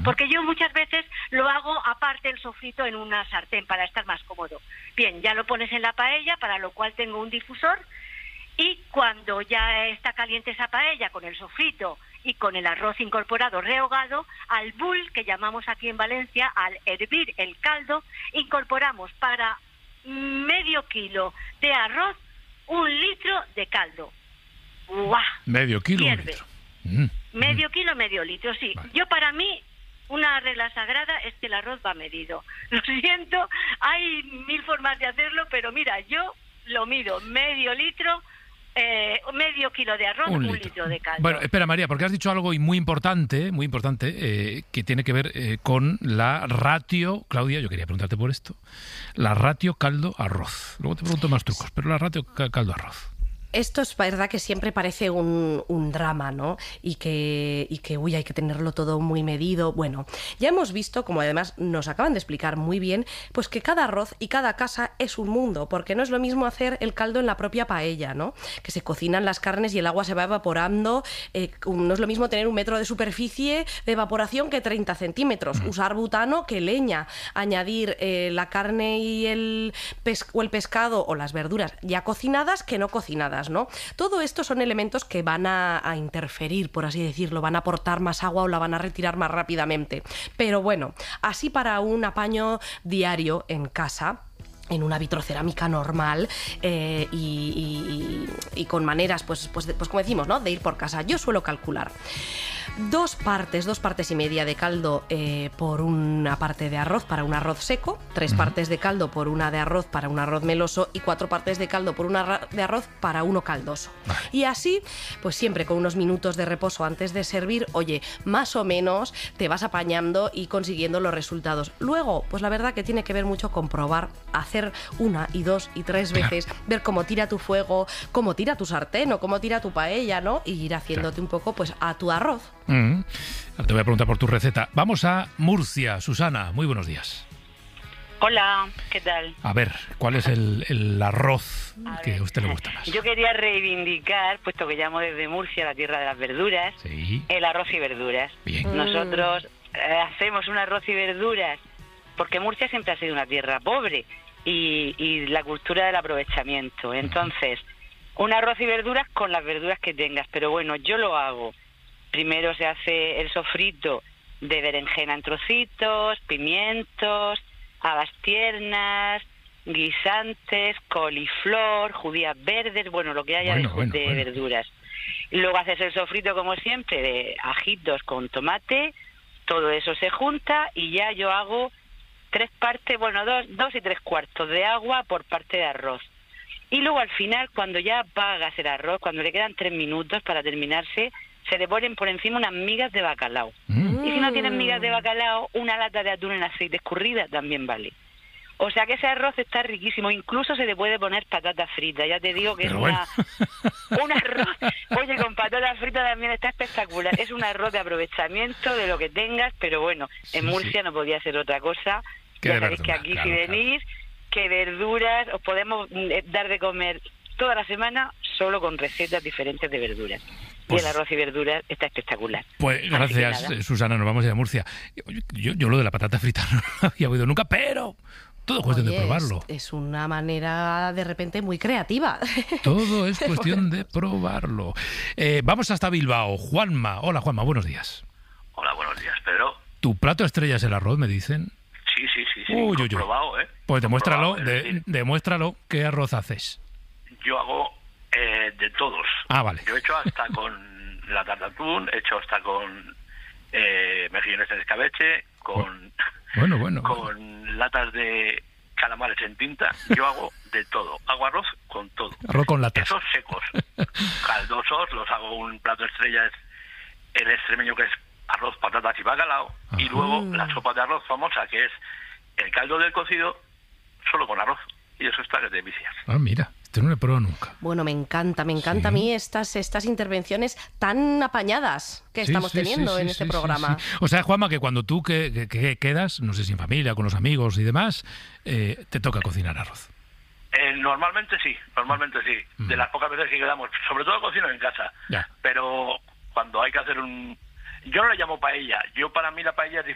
Porque yo muchas veces lo hago aparte el sofrito en una sartén para estar más cómodo. Bien, ya lo pones en la paella, para lo cual tengo un difusor, y cuando ya está caliente esa paella con el sofrito y con el arroz incorporado rehogado, al bull, que llamamos aquí en Valencia, al hervir el caldo, incorporamos para medio kilo de arroz 1 litro de caldo. ¡Guau! Medio kilo, Hierve. 1 litro. Medio kilo, medio litro, sí. Vale. Yo, para mí, una regla sagrada es que el arroz va medido. Lo siento, hay 1000 formas de hacerlo, pero mira, yo lo mido medio litro, medio kilo de arroz, 1 litro de caldo. Bueno, espera, María, porque has dicho algo muy importante, que tiene que ver con la ratio. Claudia, yo quería preguntarte por esto. La ratio caldo-arroz. Luego te pregunto más trucos, pero la ratio caldo-arroz. Esto es verdad que siempre parece un drama, ¿no? Y que uy, hay que tenerlo todo muy medido. Bueno, ya hemos visto, como además nos acaban de explicar muy bien, pues que cada arroz y cada casa es un mundo, porque no es lo mismo hacer el caldo en la propia paella, ¿no? Que se cocinan las carnes y el agua se va evaporando. No es lo mismo tener 1 metro de superficie de evaporación que 30 centímetros. Usar butano que leña. Añadir la carne y el pescado o las verduras ya cocinadas que no cocinadas, ¿no? Todo esto son elementos que van a interferir, por así decirlo, van a aportar más agua o la van a retirar más rápidamente. Pero bueno, así para un apaño diario en casa, en una vitrocerámica normal, y con maneras, pues como decimos, ¿no?, de ir por casa. Yo suelo calcular 2 partes y media de caldo por una parte de arroz para un arroz seco, 3 partes de caldo por una de arroz para un arroz meloso y 4 partes de caldo por una de arroz para uno caldoso. Vale. Y así, pues siempre con unos minutos de reposo antes de servir, oye, más o menos te vas apañando y consiguiendo los resultados. Luego, pues la verdad que tiene que ver mucho con probar, hacer 1 y 2 y 3 veces, ver cómo tira tu fuego, cómo tira tu sartén o cómo tira tu paella, ¿no? Y ir haciéndote un poco pues a tu arroz. Ahora te voy a preguntar por tu receta. Vamos a Murcia. Susana, muy buenos días. Hola, ¿qué tal? A ver, ¿cuál es el arroz que a usted le gusta más? Yo quería reivindicar, puesto que llamo desde Murcia, la tierra de las verduras, sí, el arroz y verduras. Bien. Nosotros hacemos un arroz y verduras porque Murcia siempre ha sido una tierra pobre y la cultura del aprovechamiento. Entonces, un arroz y verduras con las verduras que tengas. Pero bueno, yo lo hago. Primero se hace el sofrito de berenjena en trocitos, pimientos, habas tiernas, guisantes, coliflor, judías verdes, bueno, lo que haya de verduras. Luego haces el sofrito, como siempre, de ajitos con tomate, todo eso se junta y ya yo hago 3 partes, bueno, 2 y 3 cuartos de agua por parte de arroz. Y luego al final, cuando ya apagas el arroz, cuando le quedan 3 minutos para terminarse, se le ponen por encima unas migas de bacalao. Y si no tienen migas de bacalao, una lata de atún en aceite escurrida también vale. O sea que ese arroz está riquísimo. Incluso se le puede poner patatas fritas. Ya te digo que es un arroz. Oye, con patatas fritas también está espectacular. Es un arroz de aprovechamiento de lo que tengas, pero bueno, en Murcia no podía ser otra cosa. Ya sabéis que aquí si venís, que verduras, os podemos dar de comer toda la semana solo con recetas diferentes de verduras. Pues, y el arroz y verduras está espectacular. Pues gracias, Susana, nos vamos a ir a Murcia. Yo lo de la patata frita no lo había oído nunca, pero todo es cuestión de probarlo. Es una manera de repente muy creativa. Todo es cuestión de probarlo. Vamos hasta Bilbao. Juanma. Hola, Juanma, buenos días. Hola, buenos días, Pedro. ¿Tu plato estrella es el arroz, me dicen? Sí. Comprobado, ¿eh? Pues demuéstralo. ¿Qué arroz haces? Yo hago de todos. Ah, vale. Yo he hecho hasta con lata de atún, he hecho hasta con mejillones en escabeche, con latas de calamares en tinta. Yo hago de todo. Hago arroz con todo. Arroz con latas. Esos secos. Caldosos, los hago un plato estrella, es el extremeño, que es arroz, patatas y bacalao. Ajá. Y luego la sopa de arroz famosa, que es el caldo del cocido, solo con arroz. Y eso está que te vicias. Ah, mira. Esto no lo he probado nunca. Bueno, me encanta a mí estas intervenciones tan apañadas que estamos teniendo en este programa. Sí. O sea, Juanma, que cuando tú que quedas, no sé si en familia, con los amigos y demás, te toca cocinar arroz. Normalmente sí. De las pocas veces que quedamos, sobre todo cocino en casa. Ya. Pero cuando hay que hacer yo no le llamo paella. Para mí la paella es